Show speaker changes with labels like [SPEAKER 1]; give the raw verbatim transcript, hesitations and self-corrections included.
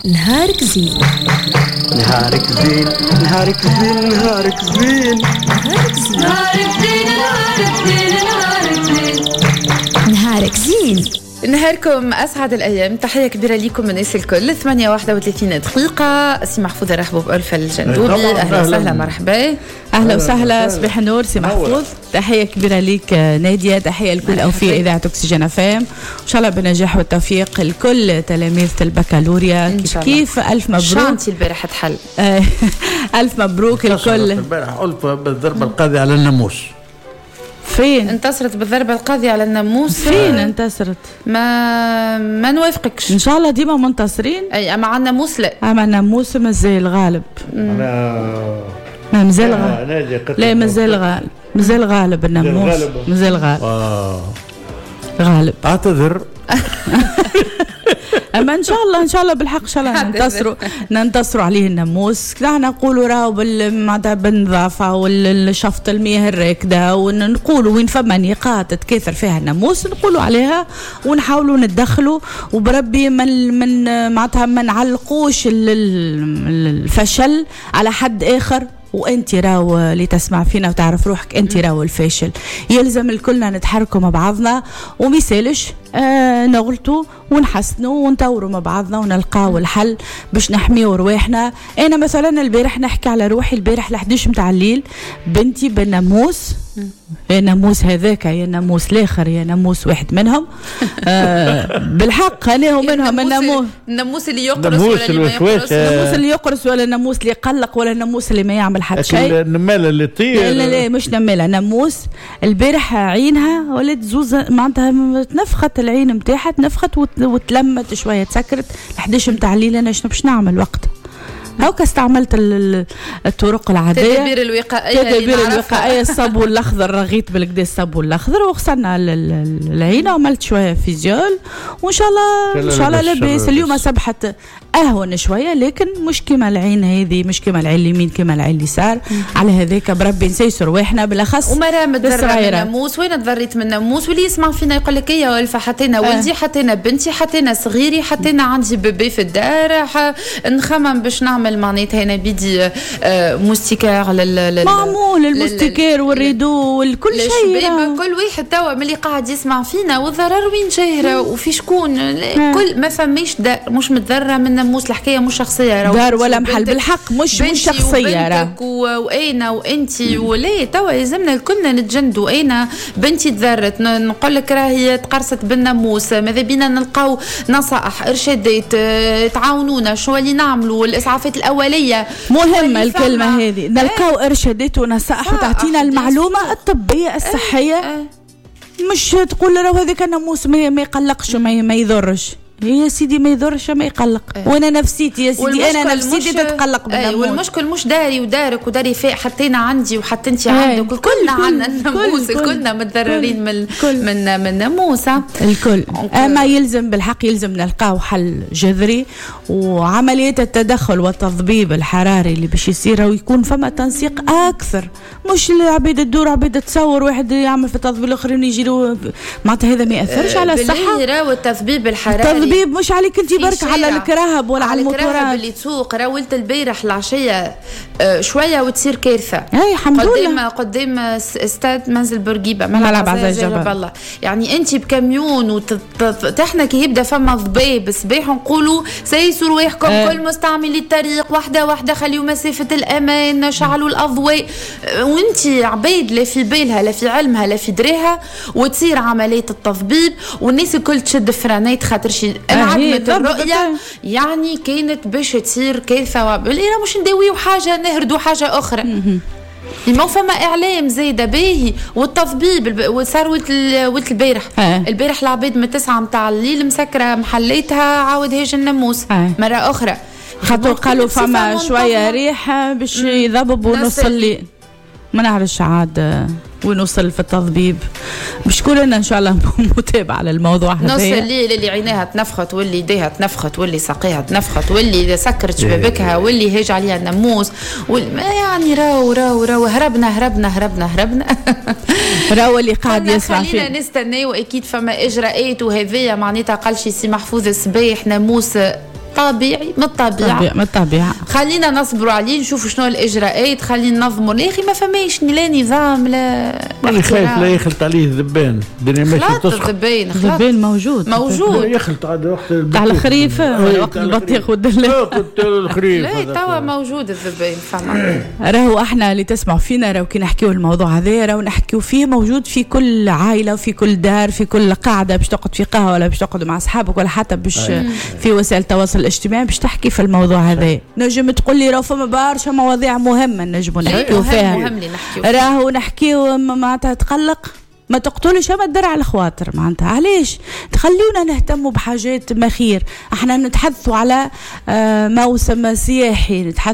[SPEAKER 1] نهارك زين
[SPEAKER 2] نهارك زين نهارك زين نهارك زين
[SPEAKER 1] نهارك زين
[SPEAKER 3] نهارك زين نهارك زين
[SPEAKER 1] نهارك زين.
[SPEAKER 4] نهاركم أسعد الأيام. تحية كبيرة لكم من الناس الكل. ثمانية واحدة وثلاثين دقيقة. سي محفوظ رحبوا بألفة الجندوبي. أهلا وسهلا مرحبا.
[SPEAKER 5] أهلا وسهلا صباح النور سي محفوظ. تحية كبيرة ليك نادية. تحية لكل أوفياء إذاعة أكسجين إف إم. إن شاء الله بالنجاح والتوفيق لكل تلاميذ البكالوريا. كيف كيف ألف مبروك.
[SPEAKER 4] شانتي البارحة تحل.
[SPEAKER 5] ألف مبروك الكل.
[SPEAKER 2] البارحة قلت بالضربة القاضية على الناموس.
[SPEAKER 5] فين
[SPEAKER 4] انتصرت بالضربة القاضية على الناموس؟
[SPEAKER 5] فين انتصرت؟
[SPEAKER 4] ما ما نوافقكش.
[SPEAKER 5] ان شاء الله ديما منتصرين.
[SPEAKER 4] اي اما على الناموس لا.
[SPEAKER 5] اما الناموس مازال غالب.
[SPEAKER 2] انا
[SPEAKER 5] مازال غالب. لا مازال غالب. مازال غالب الناموس. مازال غالب.
[SPEAKER 2] اه
[SPEAKER 5] غالب.
[SPEAKER 2] اعتذر.
[SPEAKER 5] اما ان شاء الله ان شاء الله بالحق ان شاء الله ننتصروا ننتصروا عليه الناموس. كنا نقولوا راهو معناتها بالنظافه والشفط المياه الراكده ونقولوا وين فما نقاط تكاثر فيها الناموس نقولوا عليها ونحاولوا ندخلوا وبربي من من معناتها ما نعلقوش الفشل على حد اخر. وانت راو اللي تسمع فينا وتعرف روحك انت راو الفاشل. يلزم الكلنا نتحركوا مع بعضنا وميسالش آه نغلطوا ونحسنوا ونطوروا مع بعضنا ونلقاو الحل باش نحميو رواحنا. انا مثلا البارح نحكي على روحي. البارح لحداش متاع الليل بنتي بالناموس. يا ناموس هذاك يا ناموس الاخر يا ناموس واحد منهم. آه بالحق انا ومنهم الناموس
[SPEAKER 4] الناموس اللي يقرص ولا اللي ما يقرص.
[SPEAKER 5] الناموس اللي يقرص ولا الناموس اللي يقلق ولا الناموس اللي ما يعمل حتى شيء.
[SPEAKER 2] النماله اللي تطير.
[SPEAKER 5] لا لا لا مش نماله ناموس. البارح عينها ولات زوز معناتها تنفخت العين نتاعها تنفخت وتلمت شويه تسكرت. لحداش متاع الليل انا شنو باش نعمل وقتها. هاكا استعملت الطرق العاديه
[SPEAKER 4] تدابير الوقائيه
[SPEAKER 5] تدابير الوقائيه الصابون الاخضر رغيت بالكدا الصابون الاخضر وغسلنا العين وعملت شويه فيزيول وان شاء الله ان شاء الله لاباس. اليوم سبحت اهون شويه لكن مش كما العين هذه مش كما العين اليمين كما العين اليسار. على هذاك بربي نسيسوا رواحنا بالاخص.
[SPEAKER 4] ومرا متضرره من الناموس. وين تضريت من الناموس واللي يسمع فينا يقول لك يا الفا حطينا ولدي حطينا بنتي حطينا صغيري حطينا عندي بيبي في الدار نخمم باش نعمل معناتها انا بدي موستيكار لل
[SPEAKER 5] معمول الموستيكار والريدو والكل شيء.
[SPEAKER 4] كل واحد توا ملي قاعد يسمع فينا والضرر وين جاهره وفي شكون كل ما فماش دار مش متضرره من الناموس. الحكايه مش شخصيه
[SPEAKER 5] دار ولا محل بالحق مش مش شخصيه راه
[SPEAKER 4] وانا وانتي ولا توا لازمنا الكلنا نتجندوا. انا بنتي تضرت نقول لك راهي تقرصت بالناموس. ماذا بينا نلقاو نصائح ارشادات تعاونونا شو اللي نعملوا الاسعافات الأولية.
[SPEAKER 5] مهمة الكلمة هذه نلقاو إرشادات ونصائح وتعطينا المعلومة الطبية الصحية. اه اه مش تقول له هذاك الناموس ما يقلقش ما يضرش. يا سيدي ما يضرش ما يقلق. اه وانا نفسيتي يا سيدي انا نفسيتي تتقلق بالناموس.
[SPEAKER 4] اه والمشكل مش داري ودارك وداري فاء حطينا عندي وحتى انت عندك اه كلنا عندنا الناموس. كلنا متضررين من من من الناموس
[SPEAKER 5] الكل. اما يلزم بالحق يلزم نلقاو حل جذري وعمليه التدخل والتضبيب الحراري اللي باش يصير ويكون فما تنسيق اكثر. مش العبيد الدور عبيد تصور واحد يعمل في التضبيب الاخرين يجي معناتها هذا ما ياثرش اه على الصحه.
[SPEAKER 4] بالهيرة والتضبيب الحراري
[SPEAKER 5] الطبيب مش عليك انت برك على الكراهب ولا على الموتورات.
[SPEAKER 4] الكراهب اللي تسوق راولت البارح العشيه اه شويه وتصير كارثه.
[SPEAKER 5] اي الحمد
[SPEAKER 4] قدام
[SPEAKER 5] لله
[SPEAKER 4] قدام استاد منزل بورقيبه
[SPEAKER 5] ملعب عزيز جبل
[SPEAKER 4] الله. يعني انت بكاميون وتحنا كي يبدا فما ضباب صباح نقولوا سيسوا رواحكم اه. كل مستعملي الطريق واحده واحده خليوا مسافه الامان شعلوا الاضواء. وانت عبيد لا في بالها لا في علمها لا في دريها وتصير عمليه التضبيب والناس الكل تشد فرانات خاطر شي انعدمت الرؤية. يعني كانت باش تصير كارثة. وبالي مش نداويو حاجة نهردو حاجة أخرى. ما فما إعلام زايدة باهي والتضبيب وصار ولت ولت البارح البارح العبيد من تسعة متاع الليل مسكرة محليتها عاود هاج الناموس مرة أخرى
[SPEAKER 5] خاطر قالوا فما شوية ريحة باش يضبب ونص الليل. ما نعرفش عاد ونوصل في التضبيب. بشكون لنا ان شاء الله متابعه للموضوع هذا.
[SPEAKER 4] نص الليل اللي عينيها تنفخت واللي يديها تنفخت واللي ساقيها تنفخت واللي سكرت شبابكها واللي هاج عليها الناموس يعني راو راو راو هربنا هربنا هربنا هربنا
[SPEAKER 5] راو اللي قاعد يسمع فيه.
[SPEAKER 4] خلينا نستنى واكيد فما اجراءات وهذيا معناتها قال شي سي محفوظ الصباح ناموس طبيعي من الطبيعه
[SPEAKER 5] طبيعي من الطبيعه.
[SPEAKER 4] خلينا نصبروا عليه نشوفوا شنو الاجراءات. خلينا ننظموا يا اخي ما فماش لا نظام لا
[SPEAKER 2] ماني خايف لا يخلط عليه ذبان الدنيا ماشي
[SPEAKER 4] خلاط
[SPEAKER 2] تسقط.
[SPEAKER 4] الذبان خلاط
[SPEAKER 5] الذبان موجود
[SPEAKER 4] موجود
[SPEAKER 2] يخلط عاد وقت
[SPEAKER 5] تاع الخريف ولا وقت البطيخ والدلة.
[SPEAKER 2] وقت الخريف
[SPEAKER 4] لا توا موجود الذبان فما.
[SPEAKER 5] راهو احنا اللي تسمعوا فينا راهو كي نحكيو الموضوع هذا راهو نحكيو فيه موجود في كل عائله وفي كل دار في كل قاعده باش تقعد في قهوه ولا باش تقعد مع اصحابك ولا حتى باش في وسائل التواصل الاجتماعي باش تحكي في الموضوع هذا. نجم تقول لي راهو فما برشا مواضيع مهمه نجموا نحكيو فيها.
[SPEAKER 4] مهم اللي نحكيو
[SPEAKER 5] راهو نحكيو معناتها تقلق ما تقتلش اما تدرع على الخواطر معناتها علاش تخليونا نهتموا بحاجات ما خير. احنا نتحدثوا على موسم سياحي نتحدث